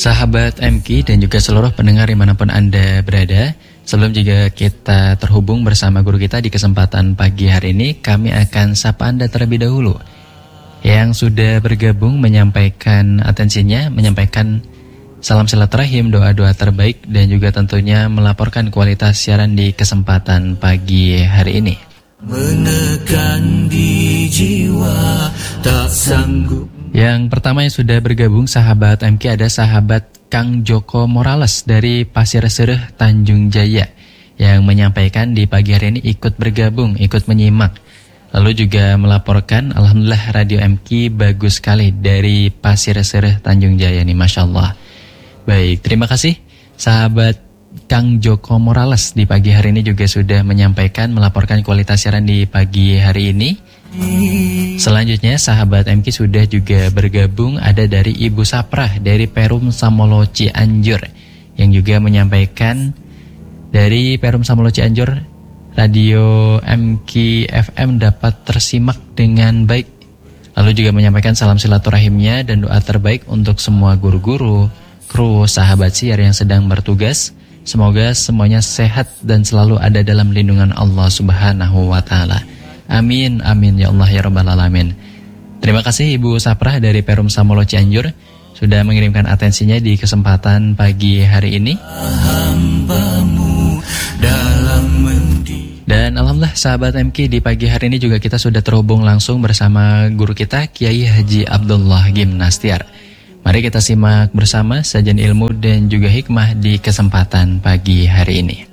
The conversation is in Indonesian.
Sahabat MK dan juga seluruh pendengar dimanapun Anda berada, sebelum juga kita terhubung bersama guru kita di kesempatan pagi hari ini, kami akan sapa Anda terlebih dahulu yang sudah bergabung menyampaikan atensinya, menyampaikan salam silaturahim, doa-doa terbaik, dan juga tentunya melaporkan kualitas siaran di kesempatan pagi hari ini. Menekan di jiwa tak sanggup. Yang pertama yang sudah bergabung sahabat MK ada sahabat Kang Joko Morales dari Pasir Sereh Tanjung Jaya yang menyampaikan di pagi hari ini ikut bergabung, ikut menyimak. Lalu juga melaporkan Alhamdulillah Radio MK bagus sekali dari Pasir Sereh Tanjung Jaya nih, Masya Allah. Baik, terima kasih sahabat Kang Joko Morales di pagi hari ini juga sudah menyampaikan, melaporkan kualitas siaran di pagi hari ini. Selanjutnya sahabat MK sudah juga bergabung, ada dari Ibu Saprah dari Perum Samolo Cianjur yang juga menyampaikan dari Perum Samolo Cianjur Radio MK FM dapat tersimak dengan baik. Lalu juga menyampaikan salam silaturahimnya dan doa terbaik untuk semua guru-guru, kru, sahabat siar yang sedang bertugas. Semoga semuanya sehat dan selalu ada dalam lindungan Allah Subhanahu wa Ta'ala. Amin, amin ya Allah ya Rabbal Alamin. Terima kasih Ibu Saprah dari Perum Samolo Cianjur sudah mengirimkan atensinya di kesempatan pagi hari ini. Dan Alhamdulillah sahabat MK di pagi hari ini juga kita sudah terhubung langsung bersama guru kita Kiai Haji Abdullah Gimnastiar. Mari kita simak bersama sajian ilmu dan juga hikmah di kesempatan pagi hari ini.